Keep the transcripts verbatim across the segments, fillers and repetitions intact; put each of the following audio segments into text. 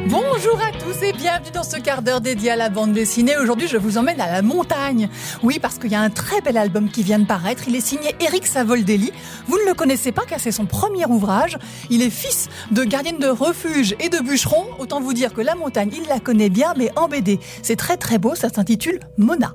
Bonjour à tous et bienvenue dans ce quart d'heure dédié à la bande dessinée. Aujourd'hui, je vous emmène à la montagne. Oui, parce qu'il y a un très bel album qui vient de paraître. Il est signé Éric Savoldelli. Vous ne le connaissez pas car c'est son premier ouvrage. Il est fils de gardienne de refuge et de bûcheron. Autant vous dire que la montagne, il la connaît bien, mais en B D. C'est très très beau, ça s'intitule Mona.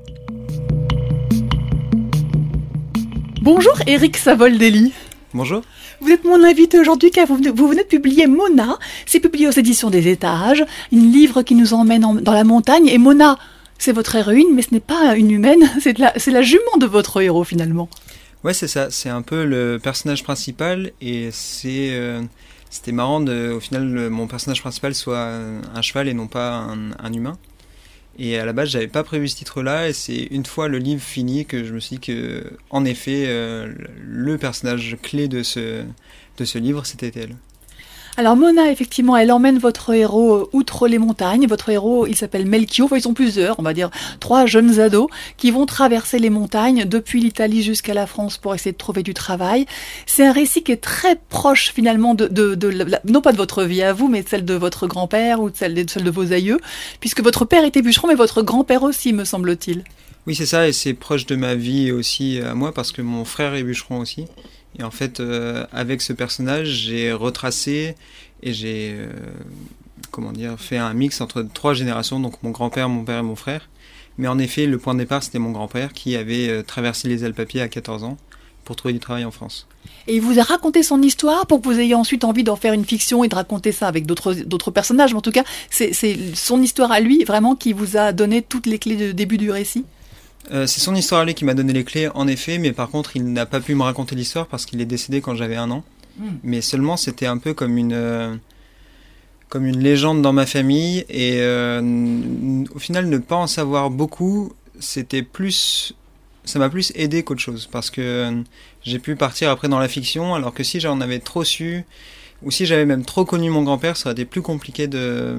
Bonjour Éric Savoldelli. Bonjour. Vous êtes mon invité aujourd'hui car vous, vous venez de publier Mona. C'est publié aux éditions des Étages, un livre qui nous emmène en, dans la montagne. Et Mona, c'est votre héroïne, mais ce n'est pas une humaine, c'est, la, c'est la jument de votre héros finalement. Ouais, c'est ça. C'est un peu le personnage principal et c'est, euh, c'était marrant de, au final, le, mon personnage principal soit un cheval et non pas un, un humain. Et à la base, j'avais pas prévu ce titre-là, et c'est une fois le livre fini que je me suis dit que, en effet, euh, le personnage clé de ce, de ce livre, c'était elle. Alors Mona, effectivement, elle emmène votre héros outre les montagnes. Votre héros, il s'appelle Melchior. Enfin, ils sont plusieurs, on va dire trois jeunes ados qui vont traverser les montagnes depuis l'Italie jusqu'à la France pour essayer de trouver du travail. C'est un récit qui est très proche finalement de, de, de, de la, non pas de votre vie à vous, mais de celle de votre grand-père ou de celle de, celle de vos aïeux, puisque votre père était bûcheron, mais votre grand-père aussi, me semble-t-il. Oui, c'est ça, et c'est proche de ma vie aussi à moi, parce que mon frère est bûcheron aussi. Et en fait, euh, avec ce personnage, j'ai retracé et j'ai euh, comment dire, fait un mix entre trois générations, donc mon grand-père, mon père et mon frère. Mais en effet, le point de départ, c'était mon grand-père qui avait euh, traversé les Alpes à pied à quatorze ans pour trouver du travail en France. Et il vous a raconté son histoire pour que vous ayez ensuite envie d'en faire une fiction et de raconter ça avec d'autres, d'autres personnages. Mais en tout cas, c'est, c'est son histoire à lui, vraiment, qui vous a donné toutes les clés du début du récit. Euh, c'est son histoire à lui qui m'a donné les clés, en effet, mais par contre, il n'a pas pu me raconter l'histoire parce qu'il est décédé quand j'avais un an. Mmh. Mais seulement, c'était un peu comme une, euh, comme une légende dans ma famille, et euh, n- au final, ne pas en savoir beaucoup, c'était plus, ça m'a plus aidé qu'autre chose, parce que euh, j'ai pu partir après dans la fiction, alors que si j'en avais trop su, ou si j'avais même trop connu mon grand-père, ça aurait été plus compliqué de,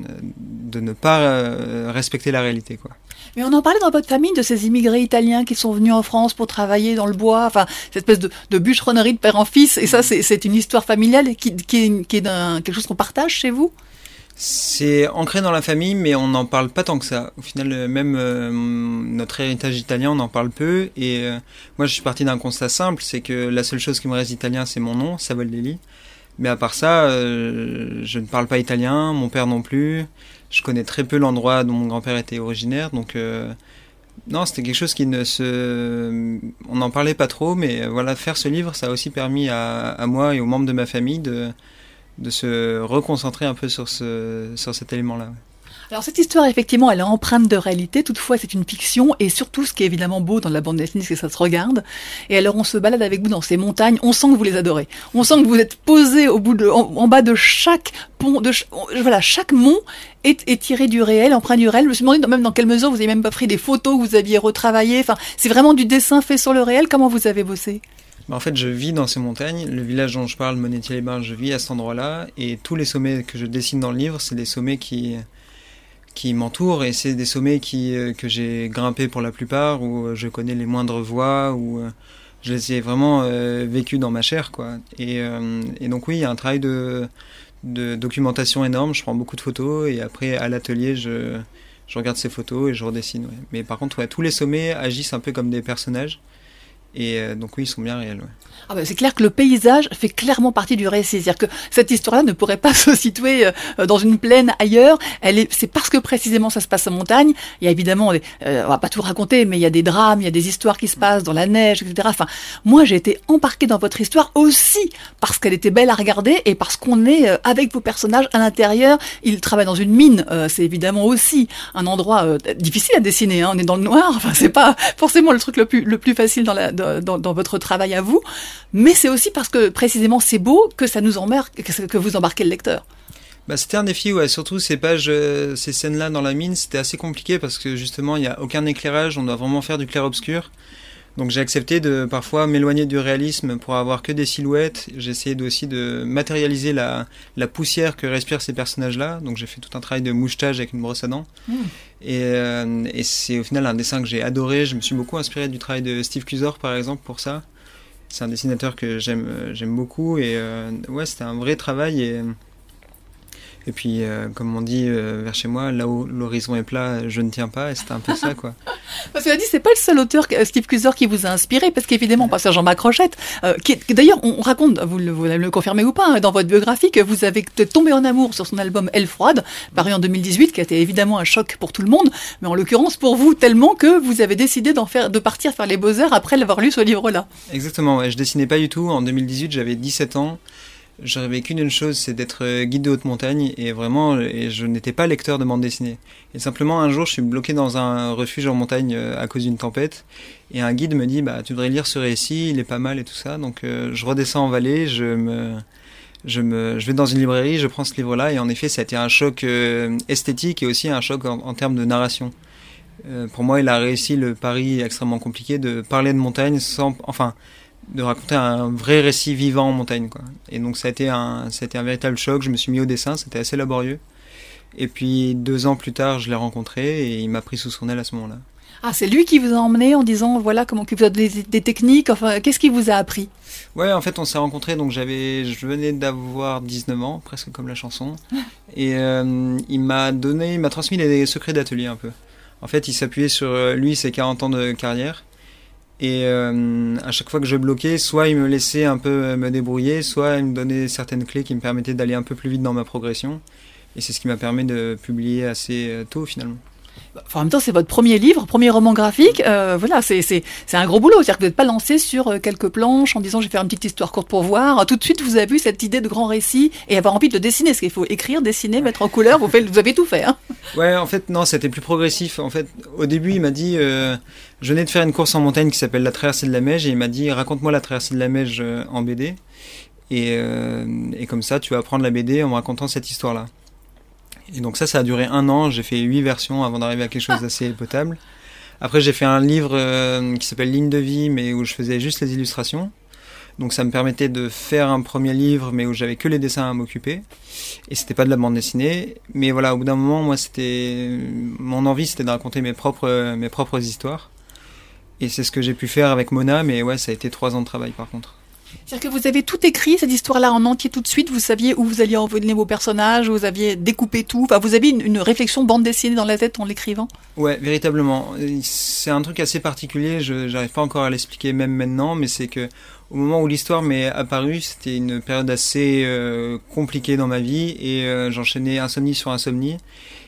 de ne pas euh, respecter la réalité, quoi. Mais on en parlait dans votre famille de ces immigrés italiens qui sont venus en France pour travailler dans le bois, enfin, cette espèce de, de bûcheronnerie de père en fils, et ça, c'est, c'est une histoire familiale qui, qui est, qui est d'un, quelque chose qu'on partage chez vous ? C'est ancré dans la famille, mais on n'en parle pas tant que ça. Au final, même euh, notre héritage italien, on en parle peu, et euh, moi, je suis parti d'un constat simple, c'est que la seule chose qui me reste italien, c'est mon nom, Savoldelli. Mais à part ça, euh, je ne parle pas italien, mon père non plus. Je connais très peu l'endroit dont mon grand-père était originaire, donc euh, non, c'était quelque chose qui ne se... On n'en parlait pas trop, mais euh, voilà, faire ce livre, ça a aussi permis à, à moi et aux membres de ma famille de, de se reconcentrer un peu sur, ce, sur cet élément-là. Ouais. Alors cette histoire, effectivement, elle est empreinte de réalité, toutefois c'est une fiction, et surtout ce qui est évidemment beau dans la bande dessinée, c'est que ça se regarde. Et alors on se balade avec vous dans ces montagnes, on sent que vous les adorez. On sent que vous êtes posé au bout de, en, en bas de chaque pont, de voilà, chaque mont est, est tiré du réel, empreint du réel. Je me suis demandé même dans quelle mesure vous avez même pas pris des photos que vous aviez retravaillées. Enfin, c'est vraiment du dessin fait sur le réel. Comment vous avez bossé ? En fait, je vis dans ces montagnes. Le village dont je parle, Monétier-les-Bains, je vis à cet endroit-là, et tous les sommets que je dessine dans le livre, c'est des sommets qui qui m'entourent, et c'est des sommets qui, euh, que j'ai grimpés pour la plupart, où je connais les moindres voies, où euh, je les ai vraiment euh, vécus dans ma chair, quoi. Et, euh, et donc oui, il y a un travail de, de documentation énorme, je prends beaucoup de photos, et après à l'atelier, je, je regarde ces photos et je redessine. Ouais. Mais par contre, ouais, tous les sommets agissent un peu comme des personnages, et euh, donc oui, ils sont bien réels. Ouais. Ah ben c'est clair que le paysage fait clairement partie du récit. C'est-à-dire que cette histoire-là ne pourrait pas se situer euh, dans une plaine ailleurs. Elle est, c'est parce que précisément ça se passe en montagne. Il y a évidemment, des, euh, on va pas tout raconter, mais il y a des drames, il y a des histoires qui se passent dans la neige, et cetera. Enfin, moi j'ai été embarquée dans votre histoire aussi parce qu'elle était belle à regarder et parce qu'on est euh, avec vos personnages à l'intérieur. Ils travaillent dans une mine. Euh, c'est évidemment aussi un endroit euh, difficile à dessiner. Hein. On est dans le noir. Enfin, c'est pas forcément le truc le plus le plus facile dans la dans, dans votre travail à vous. Mais c'est aussi parce que précisément c'est beau que ça nous embarque, que vous embarquez le lecteur. Bah, c'était un défi, ouais. Surtout ces pages, euh, ces scènes-là dans la mine, c'était assez compliqué parce que justement il n'y a aucun éclairage, on doit vraiment faire du clair-obscur. Donc j'ai accepté de parfois m'éloigner du réalisme pour avoir que des silhouettes. J'ai essayé de, aussi de matérialiser la, la poussière que respirent ces personnages-là. Donc j'ai fait tout un travail de mouchetage avec une brosse à dents. Mmh. Et, euh, et c'est au final un dessin que j'ai adoré. Je me suis beaucoup inspiré du travail de Steve Cusor par exemple pour ça. C'est un dessinateur que j'aime, j'aime beaucoup. Et euh, ouais, c'était un vrai travail. Et, Et puis, euh, comme on dit euh, vers chez moi, là où l'horizon est plat, je ne tiens pas. Et c'était un peu ça, quoi. Parce que dit, c'est pas le seul auteur, Steve Kuser, qui vous a inspiré, parce qu'évidemment, on passe à Jean-Marc Rochette, euh, qui est, d'ailleurs, on raconte, vous le, vous le confirmez ou pas, hein, dans votre biographie, que vous avez tombé en amour sur son album Elle froide, paru en deux mille dix-huit, qui a été évidemment un choc pour tout le monde, mais en l'occurrence pour vous, tellement que vous avez décidé d'en faire, de partir faire les Beaux-Arts après l'avoir lu ce livre-là. Exactement, ouais, je dessinais pas du tout. En deux mille dix-huit, j'avais dix-sept ans. Je rêvais qu'une chose, c'est d'être guide de haute montagne, et vraiment, et je n'étais pas lecteur de bande dessinée. Et simplement, un jour, je suis bloqué dans un refuge en montagne à cause d'une tempête, et un guide me dit, bah, tu devrais lire ce récit, il est pas mal et tout ça. Donc, euh, je redescends en vallée, je me, je me, je vais dans une librairie, je prends ce livre-là, et en effet, ça a été un choc euh, esthétique et aussi un choc en, en termes de narration. Euh, pour moi, il a réussi le pari extrêmement compliqué de parler de montagne sans, enfin, de raconter un vrai récit vivant en montagne, quoi. Et donc ça a été un, ça a été un véritable choc. Je me suis mis au dessin, c'était assez laborieux. Et puis deux ans plus tard, je l'ai rencontré et il m'a pris sous son aile à ce moment-là. Ah, c'est lui qui vous a emmené en disant voilà comment que vous avez des, des techniques. Enfin, qu'est-ce qu'il vous a appris? Ouais, en fait, on s'est rencontrés. Donc j'avais, je venais d'avoir dix-neuf ans, presque comme la chanson. Et euh, il m'a donné, il m'a transmis les secrets d'atelier un peu. En fait, il s'appuyait sur lui, ses quarante ans de carrière. Et euh, à chaque fois que je bloquais, soit il me laissait un peu me débrouiller, soit il me donnait certaines clés qui me permettaient d'aller un peu plus vite dans ma progression. Et c'est ce qui m'a permis de publier assez tôt finalement. Enfin, en même temps, c'est votre premier livre, premier roman graphique. Euh, voilà, c'est, c'est, c'est un gros boulot. C'est-à-dire que vous n'êtes pas lancé sur quelques planches en disant je vais faire une petite histoire courte pour voir. Tout de suite, vous avez eu cette idée de grand récit et avoir envie de le dessiner. Parce qu'il faut écrire, dessiner, mettre en couleur. Vous, faites, vous avez tout fait. Hein. Ouais, en fait, non, c'était plus progressif. En fait, au début, il m'a dit euh, je venais de faire une course en montagne qui s'appelle la traversée de la Meije. Et il m'a dit raconte-moi la traversée de la Meije en B D. Et, euh, et comme ça, tu vas apprendre la B D en me racontant cette histoire-là. Et donc ça, ça a duré un an. J'ai fait huit versions avant d'arriver à quelque chose d'assez potable. Après, j'ai fait un livre euh, qui s'appelle Ligne de vie, mais où je faisais juste les illustrations. Donc ça me permettait de faire un premier livre, mais où j'avais que les dessins à m'occuper. Et c'était pas de la bande dessinée. Mais voilà, au bout d'un moment, moi, c'était mon envie, c'était de raconter mes propres mes propres histoires. Et c'est ce que j'ai pu faire avec Mona. Mais ouais, ça a été trois ans de travail par contre. C'est-à-dire que vous avez tout écrit, cette histoire-là, en entier tout de suite. Vous saviez où vous alliez envoyer vos personnages, vous aviez découpé tout. Enfin, vous aviez une, une réflexion bande dessinée dans la tête en l'écrivant. Ouais, véritablement. C'est un truc assez particulier. Je n'arrive pas encore à l'expliquer même maintenant, mais c'est que au moment où l'histoire m'est apparue, c'était une période assez euh, compliquée dans ma vie et euh, j'enchaînais insomnie sur insomnie.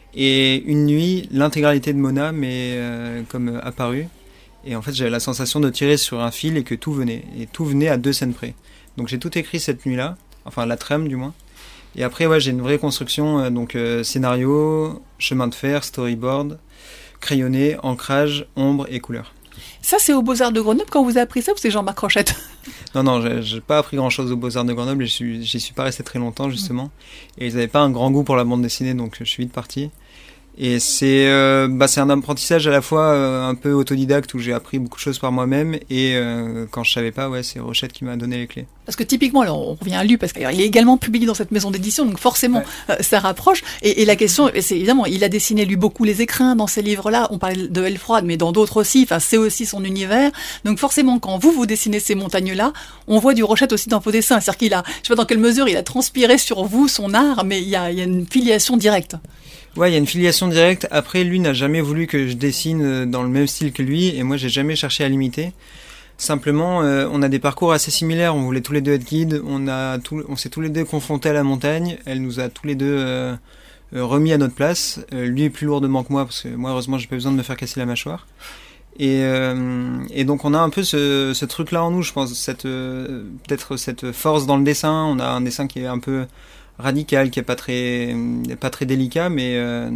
Et une nuit, l'intégralité de Mona m'est euh, comme apparue. Et en fait, j'avais la sensation de tirer sur un fil et que tout venait. Et tout venait à deux scènes près. Donc j'ai tout écrit cette nuit-là. Enfin, la trame du moins. Et après, ouais, j'ai une vraie construction. Euh, donc euh, scénario, chemin de fer, storyboard, crayonné, ancrage, ombre et couleur. Ça, c'est aux Beaux-Arts de Grenoble quand vous avez appris ça ou c'est Jean-Marc Rochette? Non, non, j'ai, j'ai pas appris grand-chose aux Beaux-Arts de Grenoble. Et j'y suis, j'y suis pas resté très longtemps, justement. Mmh. Et ils avaient pas un grand goût pour la bande dessinée, donc je suis vite parti. Et c'est, euh, bah, c'est un apprentissage à la fois euh, un peu autodidacte où j'ai appris beaucoup de choses par moi-même et euh, quand je savais pas, ouais, c'est Rochette qui m'a donné les clés. Parce que typiquement, alors, on revient à lui parce qu'il est également publié dans cette maison d'édition, donc forcément ouais. euh, ça rapproche. Et, et la question, c'est évidemment, il a dessiné lui beaucoup les écrins dans ces livres-là. On parlait de Elle froide, mais dans d'autres aussi. Enfin, c'est aussi son univers. Donc forcément, quand vous vous dessinez ces montagnes-là, on voit du Rochette aussi dans vos dessins. C'est-à-dire qu'il a, je sais pas dans quelle mesure il a transpiré sur vous son art, mais il y a, il y a une filiation directe. Ouais, il y a une filiation directe. Après, lui n'a jamais voulu que je dessine dans le même style que lui, et moi, j'ai jamais cherché à l'imiter. Simplement, euh, on a des parcours assez similaires. On voulait tous les deux être guides. On a, tout, on s'est tous les deux confrontés à la montagne. Elle nous a tous les deux euh, remis à notre place. Euh, lui plus lourdement que moi, parce que moi, heureusement, j'ai pas besoin de me faire casser la mâchoire. Et, euh, et donc, on a un peu ce, ce truc-là en nous, je pense, cette euh, peut-être cette force dans le dessin. On a un dessin qui est un peu radical, qui est pas très pas très délicat, mais euh,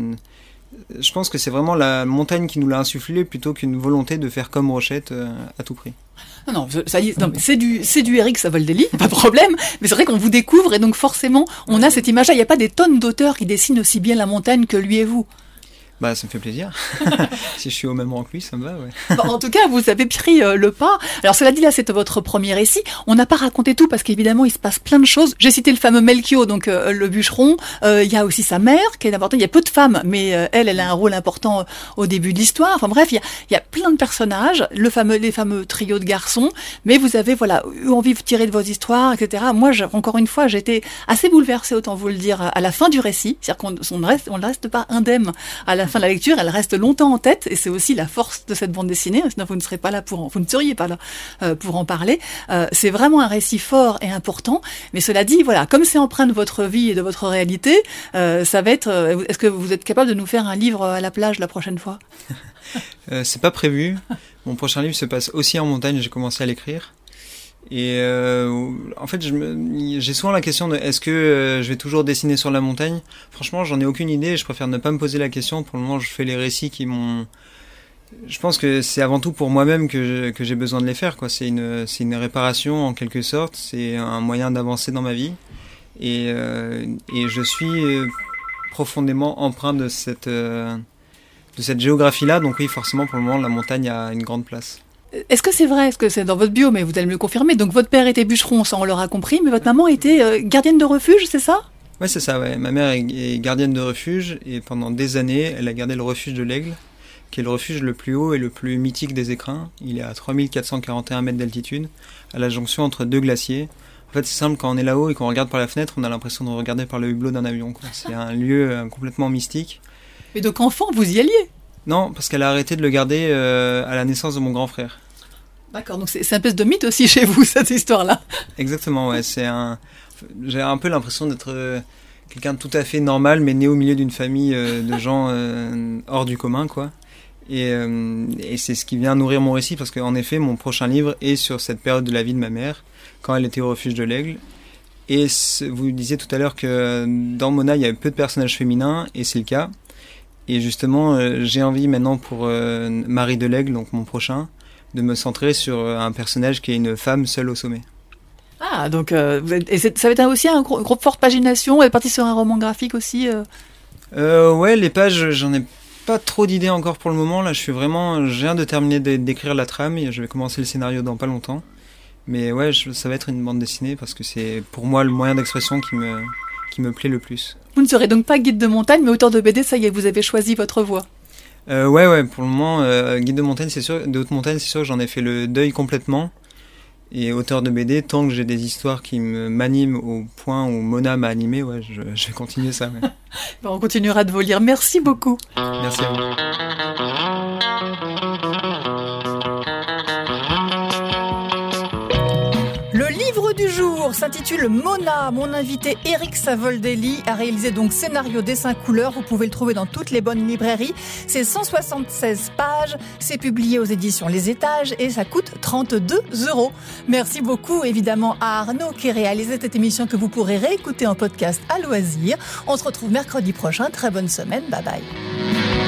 je pense que c'est vraiment la montagne qui nous l'a insufflé plutôt qu'une volonté de faire comme Rochette euh, à tout prix. Non, non, ça y est, non, mais c'est du c'est du Éric Savoldelli, pas de problème. Mais c'est vrai qu'on vous découvre et donc forcément on a cette image-là. Il n'y a pas des tonnes d'auteurs qui dessinent aussi bien la montagne que lui et vous. Bah, ça me fait plaisir. Si je suis au même rang que lui, ça me va, ouais. Bon, en tout cas, vous avez pris euh, le pas. Alors, cela dit, là, c'est votre premier récit. On n'a pas raconté tout parce qu'évidemment, il se passe plein de choses. J'ai cité le fameux Melchior, donc euh, le bûcheron. Euh, il y a aussi sa mère, qui est importante. Il y a peu de femmes, mais euh, elle, elle a un rôle important euh, au début de l'histoire. Enfin bref, il y a, il y a plein de personnages, le fameux, les fameux trios de garçons. Mais vous avez, voilà, eu envie de tirer de vos histoires, et cetera. Moi, je, encore une fois, j'ai été assez bouleversée, autant vous le dire, à la fin du récit. C'est-à-dire qu'on on ne reste, on ne reste pas indemne à la fin de la lecture. Elle reste longtemps en tête, et c'est aussi la force de cette bande dessinée. Sinon, vous ne serez pas là pour, en, vous ne seriez pas là euh, pour en parler. Euh, c'est vraiment un récit fort et important. Mais cela dit, voilà, comme c'est empreint de votre vie et de votre réalité, euh, ça va être. Euh, est-ce que vous êtes capable de nous faire un livre à la plage la prochaine fois? euh, C'est pas prévu. Mon prochain livre se passe aussi en montagne. J'ai commencé à l'écrire. Et euh, en fait, je me, j'ai souvent la question de est-ce que euh, je vais toujours dessiner sur la montagne. Franchement, j'en ai aucune idée. Je préfère ne pas me poser la question. Pour le moment, je fais les récits qui m'ont. Je pense que c'est avant tout pour moi-même que, je, que j'ai besoin de les faire, quoi. C'est une, c'est une réparation en quelque sorte. C'est un moyen d'avancer dans ma vie. Et, euh, et je suis profondément empreint de cette, euh, de cette géographie-là. Donc oui, forcément, pour le moment, la montagne a une grande place. Est-ce que c'est vrai? Est-ce que c'est dans votre bio? Mais vous allez me le confirmer. Donc votre père était bûcheron, ça on l'aura compris, mais votre maman était euh, gardienne de refuge, c'est ça? Ouais, c'est ça, ouais. Ma mère est, est gardienne de refuge et pendant des années, elle a gardé le refuge de l'Aigle, qui est le refuge le plus haut et le plus mythique des écrins. Il est à trois mille quatre cent quarante et un mètres d'altitude, à la jonction entre deux glaciers. En fait, c'est simple, quand on est là-haut et qu'on regarde par la fenêtre, on a l'impression de regarder par le hublot d'un avion, quoi. C'est un lieu euh, complètement mystique. Et donc enfant, vous y alliez? Non, parce qu'elle a arrêté de le garder euh, à la naissance de mon grand frère. D'accord, donc c'est, c'est un espèce de mythe aussi chez vous, cette histoire-là. Exactement, ouais. C'est un... J'ai un peu l'impression d'être euh, quelqu'un de tout à fait normal, mais né au milieu d'une famille euh, de gens euh, hors du commun, quoi. Et, euh, et c'est ce qui vient nourrir mon récit, parce qu'en effet, mon prochain livre est sur cette période de la vie de ma mère, quand elle était au refuge de l'Aigle. Et vous disiez tout à l'heure que dans Mona, il y avait peu de personnages féminins, et c'est le cas. Et justement, euh, j'ai envie maintenant pour euh, Marie de l'Aigle, donc mon prochain, de me centrer sur un personnage qui est une femme seule au sommet. Ah, donc euh, vous êtes, et c'est, ça va être aussi un gros, gros forte pagination. Elle est partie sur un roman graphique aussi. Euh... Euh, ouais, les pages, j'en ai pas trop d'idées encore pour le moment. Là, je suis vraiment, je viens de terminer d'écrire la trame et je vais commencer le scénario dans pas longtemps. Mais ouais, je, ça va être une bande dessinée parce que c'est pour moi le moyen d'expression qui me qui me plaît le plus. Vous ne serez donc pas guide de montagne, mais auteur de B D. Ça y est, vous avez choisi votre voie. Euh, ouais, ouais, pour le moment, euh, guide de montagne, c'est sûr, de haute montagne, c'est sûr que j'en ai fait le deuil complètement. Et auteur de B D, tant que j'ai des histoires qui me m'animent au point où Mona m'a animé, ouais, je, je vais continuer ça. Ouais. Bon, on continuera de vous lire. Merci beaucoup. Merci à vous. Le livre du jour s'intitule Mona. Mon invité Éric Savoldelli a réalisé donc scénario, dessin, couleur. Vous pouvez le trouver dans toutes les bonnes librairies. C'est cent soixante-seize pages. C'est publié aux éditions Les Étages et ça coûte trente-deux euros. Merci beaucoup évidemment à Arnaud qui a réalisé cette émission que vous pourrez réécouter en podcast à loisir. On se retrouve mercredi prochain. Très bonne semaine. Bye bye.